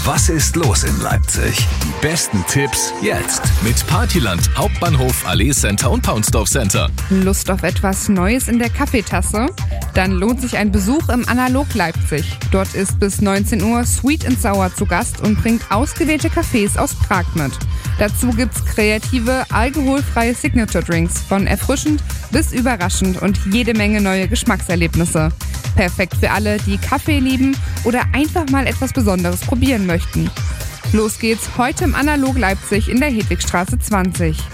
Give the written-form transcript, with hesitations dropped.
Was ist los in Leipzig? Die besten Tipps jetzt. Mit Partyland, Hauptbahnhof, Allee Center und Paunsdorf Center. Lust auf etwas Neues in der Kaffeetasse? Dann lohnt sich ein Besuch im Analog Leipzig. Dort ist bis 19 Uhr Sweet & Sour zu Gast und bringt ausgewählte Cafés aus Prag mit. Dazu gibt's kreative, alkoholfreie Signature-Drinks, von erfrischend bis überraschend und jede Menge neue Geschmackserlebnisse. Perfekt für alle, die Kaffee lieben oder einfach mal etwas Besonderes probieren möchten. Los geht's heute im Analog Leipzig in der Hedwigstraße 20.